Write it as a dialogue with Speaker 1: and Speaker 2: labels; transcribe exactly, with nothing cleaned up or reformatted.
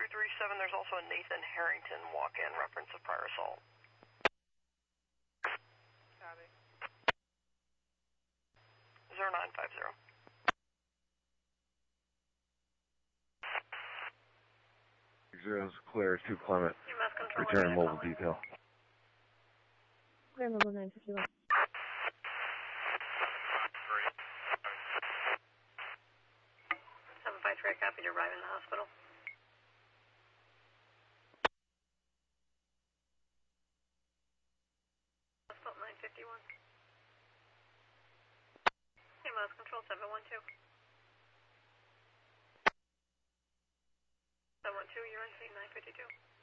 Speaker 1: three three seven, there's also a Nathan Harrington walk-in reference of prior assault.
Speaker 2: Copy.
Speaker 1: zero nine five zero.
Speaker 3: Zero is clear to Clement.
Speaker 1: U M S control.
Speaker 3: Return mobile detail.
Speaker 4: Clear mobile nine fifty-one.
Speaker 1: seven five three, copy to arrive in the hospital. Hospital nine fifty-one. U M S control seven one two. seven one two, you're in scene nine fifty-two.